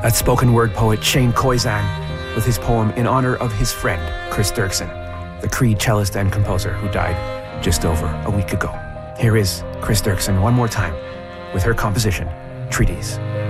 That's spoken word poet Shane Koizan with his poem in honor of his friend, Chris Dirksen, the Creed cellist and composer who died just over a week ago. Here is Chris Dirksen one more time with her composition, Treaties.